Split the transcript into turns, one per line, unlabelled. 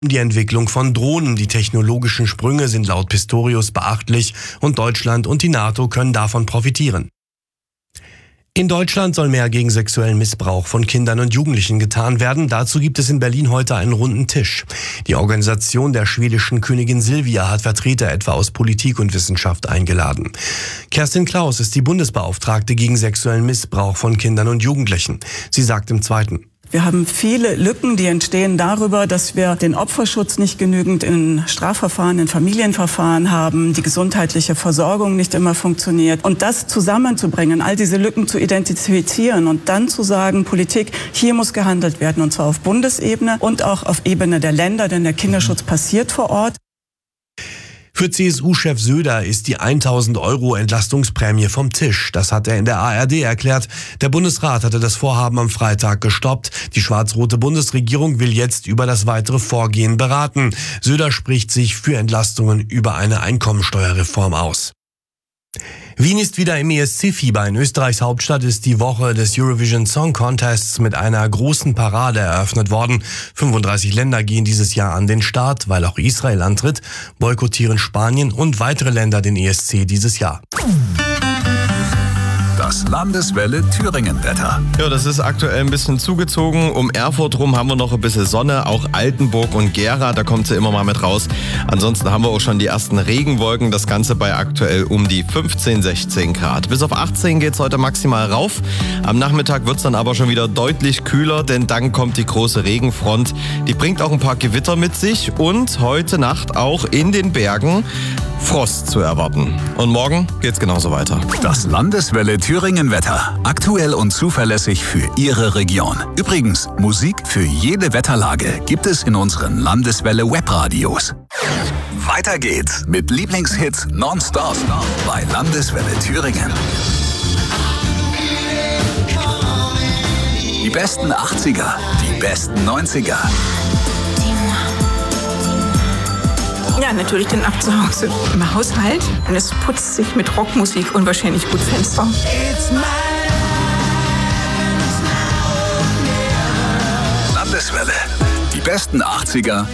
Die Entwicklung von Drohnen. Die technologischen Sprünge sind laut Pistorius beachtlich und Deutschland und die NATO können davon profitieren. In Deutschland soll mehr gegen sexuellen Missbrauch von Kindern und Jugendlichen getan werden. Dazu gibt es in Berlin heute einen runden Tisch. Die Organisation der schwedischen Königin Silvia hat Vertreter etwa aus Politik und Wissenschaft eingeladen. Kerstin Klaus ist die Bundesbeauftragte gegen sexuellen Missbrauch von Kindern und Jugendlichen. Sie sagt im Zweiten:
Wir haben viele Lücken, die entstehen darüber, dass wir den Opferschutz nicht genügend in Strafverfahren, in Familienverfahren haben, die gesundheitliche Versorgung nicht immer funktioniert. Und das zusammenzubringen, all diese Lücken zu identifizieren und dann zu sagen, Politik, hier muss gehandelt werden, und zwar auf Bundesebene und auch auf Ebene der Länder, denn der Kinderschutz passiert vor Ort.
Für CSU-Chef Söder ist die 1.000 € Entlastungsprämie vom Tisch. Das hat er in der ARD erklärt. Der Bundesrat hatte das Vorhaben am Freitag gestoppt. Die schwarz-rote Bundesregierung will jetzt über das weitere Vorgehen beraten. Söder spricht sich für Entlastungen über eine Einkommensteuerreform aus. Wien ist wieder im ESC-Fieber. In Österreichs Hauptstadt ist die Woche des Eurovision Song Contests mit einer großen Parade eröffnet worden. 35 Länder gehen dieses Jahr an den Start, weil auch Israel antritt, boykottieren Spanien und weitere Länder den ESC dieses Jahr.
Das Landeswelle Thüringen-Wetter.
Ja, das ist aktuell ein bisschen zugezogen. Um Erfurt rum haben wir noch ein bisschen Sonne. Auch Altenburg und Gera, da kommt sie immer mal mit raus. Ansonsten haben wir auch schon die ersten Regenwolken. Das Ganze bei aktuell um die 15, 16 Grad. Bis auf 18 geht's heute maximal rauf. Am Nachmittag wird's dann aber schon wieder deutlich kühler, denn dann kommt die große Regenfront. Die bringt auch ein paar Gewitter mit sich und heute Nacht auch in den Bergen Frost zu erwarten. Und morgen geht's genauso weiter.
Das Landeswelle Thüringen-Wetter. Aktuell und zuverlässig für Ihre Region. Übrigens, Musik für jede Wetterlage gibt es in unseren Landeswelle Webradios. Weiter geht's mit Lieblingshits nonstop bei Landeswelle Thüringen. Die besten 80er, die besten 90er.
Ja, natürlich den ab zu Hause im Haushalt. Und es putzt sich mit Rockmusik unwahrscheinlich gut Fenster.
Landeswelle. Die besten 80er.